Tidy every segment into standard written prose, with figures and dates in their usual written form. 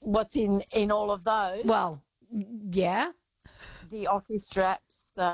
what's in all of those. Well, yeah. The office straps, the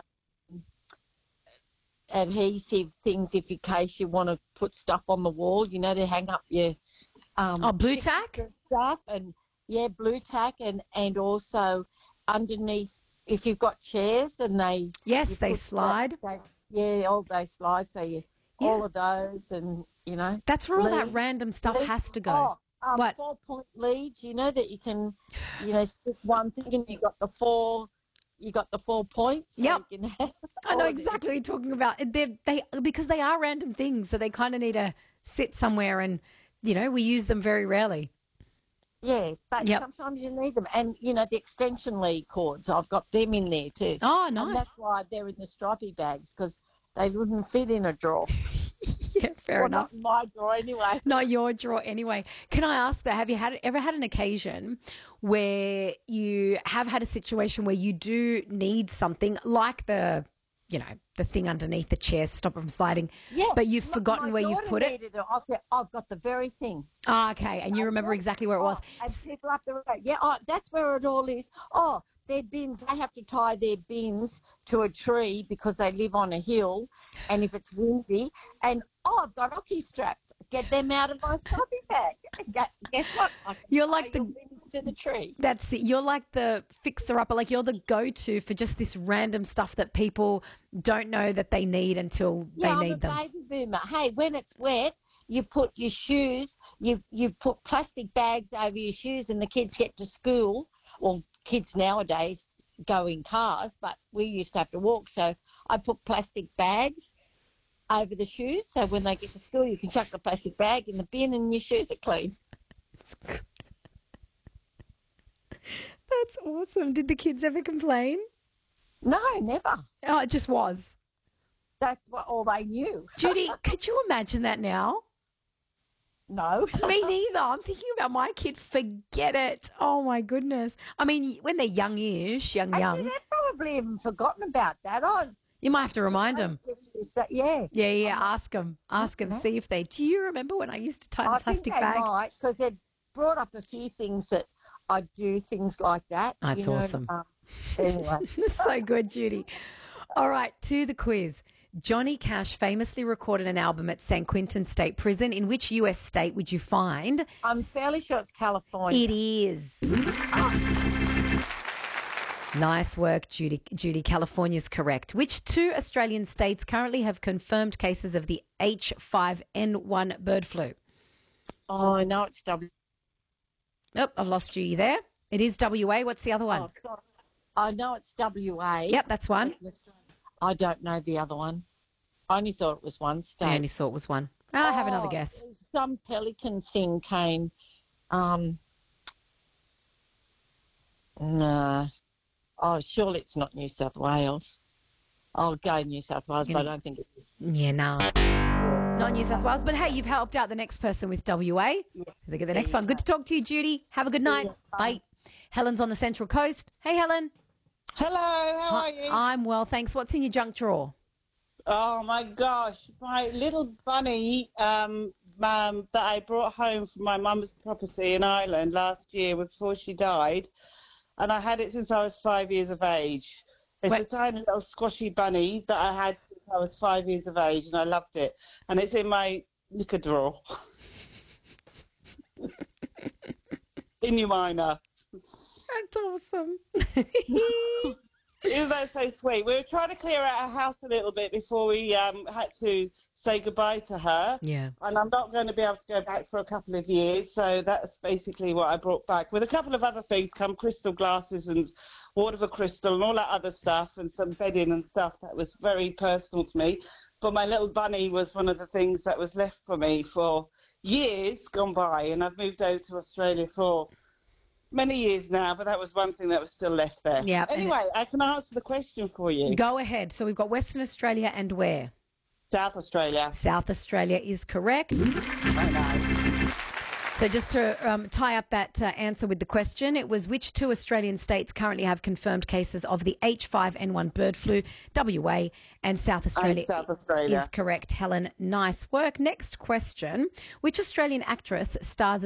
adhesive things in case you want to put stuff on the wall, to hang up your Blue pictures tack? and stuff, and blue tack, and also underneath if you've got chairs and they They slide. all those slides, so all of those, and That's where all that leads. random stuff Leads. has to go. What? 4-point leads, that you can, stick one thing and you got the 4 points. So Yep. you can have I know all of exactly what you're talking about. Because they are random things, so they kind of need to sit somewhere, and we use them very rarely. Yeah, but Yep. sometimes you need them. And, the extension lead cords, I've got them in there too. Oh, nice. And that's why they're in the stripy bags, because they wouldn't fit in a drawer. Yeah, fair enough. Not in my drawer anyway. Not your drawer anyway. Can I ask that, have you ever had an occasion where you have had a situation where you do need something like the thing underneath the chair to stop it from sliding, but you've forgotten where you've put it? I've got the very thing. Oh, okay, and you remember exactly where it was. And people up the road. That's where it all is. Oh, their bins, they have to tie their bins to a tree because they live on a hill, and if it's windy, and I've got hockey straps. Get them out of my shopping bag. Guess what? You're like your bins to the tree. That's it. You're like the fixer-upper. Like, you're the go-to for just this random stuff that people don't know that they need until they need them. I'm a baby boomer. Hey, when it's wet, you put your shoes, you put plastic bags over your shoes, and the kids get to school. Well, kids nowadays go in cars, but we used to have to walk. So I put plastic bags over the shoes, so when they get to school, you can chuck the plastic bag in the bin and your shoes are clean. That's awesome. Did the kids ever complain? No, never. Oh, it just was. That's all they knew. Judy, could you imagine that now? No. Me neither. I'm thinking about my kid. Forget it. Oh, my goodness. I mean, when they're youngish, young. They've probably even forgotten about that. You might have to remind them. Yeah. Yeah. Ask them. See if they. Do you remember when I used to tie the plastic bag? I think they might, because they've brought up a few things that I do things like that. That's awesome. Anyway. So good, Judy. All right, to the quiz. Johnny Cash famously recorded an album at San Quentin State Prison. In which U.S. state would you find? I'm fairly sure it's California. It is. Nice work, Judy. California's correct. Which 2 Australian states currently have confirmed cases of the H5N1 bird flu? Oh, no, it's W. Oh, I've lost you there. It is WA. What's the other one? Oh, sorry. I know it's WA. Yep, that's one. I don't know the other one. I only thought it was one state. I only thought it was one. I'll have another guess. Some pelican thing came. No. Oh, surely it's not New South Wales. I'll go New South Wales, but I don't think it is. Yeah, no. Not New South Wales. But, hey, you've helped out the next person with WA. Yeah. They get the next one. Good to talk to you, Judy. Have a good night. Bye. Helen's on the Central Coast. Hey, Helen. Hello, how are you? I'm well, thanks. What's in your junk drawer? Oh, my gosh. My little bunny that I brought home from my mum's property in Ireland last year before she died, and I had it since I was 5 years of age. It's a tiny little squashy bunny that I had since I was 5 years of age, and I loved it. And it's in my liquor drawer. In your minor. That's awesome. Isn't that so sweet? We were trying to clear out our house a little bit before we had to say goodbye to her. Yeah. And I'm not going to be able to go back for a couple of years, so that's basically what I brought back. With a couple of other things come crystal glasses and water for crystal and all that other stuff, and some bedding and stuff that was very personal to me. But my little bunny was one of the things that was left for me for years gone by, and I've moved over to Australia for many years now, but that was one thing that was still left there. Yeah. Anyway, I can answer the question for you. Go ahead. So we've got Western Australia and where? South Australia. South Australia is correct. I know. So just to tie up that answer with the question, it was which 2 Australian states currently have confirmed cases of the H5N1 bird flu? WA and South Australia, is correct. Helen, nice work. Next question. Which Australian actress stars